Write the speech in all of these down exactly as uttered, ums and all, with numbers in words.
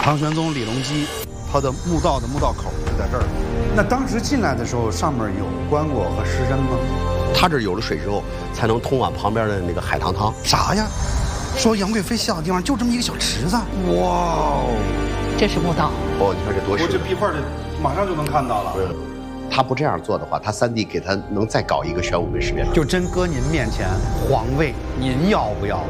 唐玄宗李隆基，他的墓道的墓道口就在这儿。那当时进来的时候，上面有棺椁和尸身吗？ 他这有了水之后，才能通往旁边的那个海棠汤。 啥呀？说杨贵妃下的地方就这么一个小池子。哇哦， 这是墓道。 哦，你看这多实。 我这壁画这马上就能看到了。 对。他不这样做的话，他三弟给他能再搞一个玄武门事变。 就真搁您面前，皇位您要不要？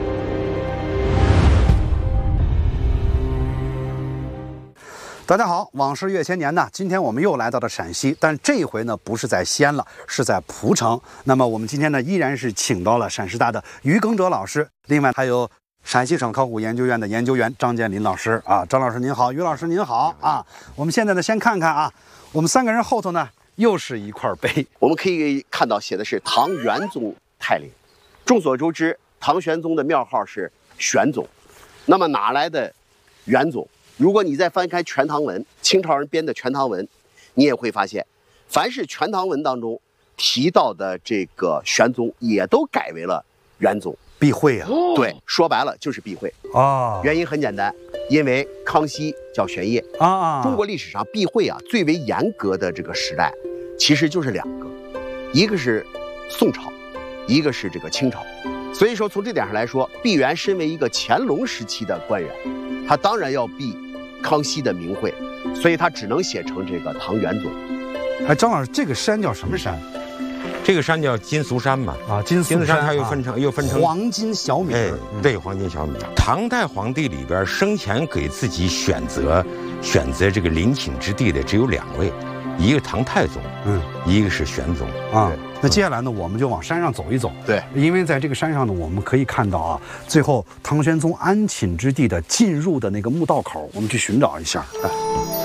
大家好，往事越千年呢，今天我们又来到了陕西，但这一回呢不是在西安了，是在蒲城。那么我们今天呢依然是请到了陕师大的于耕哲老师，另外还有陕西省考古研究院的研究员张建林老师啊。张老师您好，于老师您好啊。我们现在呢先看看啊，我们三个人后头呢又是一块碑， 我们可以看到写的是唐元宗泰陵。众所周知，唐玄宗的庙号是玄宗，那么哪来的元宗？如果你再翻开《全唐文》，清朝人编的《全唐文》，你也会发现，凡是《全唐文》当中提到的这个玄宗，也都改为了元宗。 避讳啊？ 对，说白了就是避讳啊。 原因很简单，因为康熙叫玄烨啊。中国历史上避讳啊最为严格的这个时代，其实就是两个，一个是宋朝，一个是这个清朝。所以说从这点上来说，毕沅身为一个乾隆时期的官员，他当然要避康熙的名讳，所以他只能写成这个唐元宗。 哎，张老师，这个山叫什么山？ 这个山叫金俗山嘛。 啊，金俗山它又分成、啊、又分成黄金小米。 哎，对，黄金小米。唐代皇帝里边生前给自己选择选择这个陵寝之地的只有两位，一个唐太宗，嗯，一个是玄宗啊。那接下来呢，我们就往山上走一走。 对， 因为在这个山上呢，我们可以看到啊，最后唐玄宗安寝之地的进入的那个墓道口，我们去寻找一下。哎。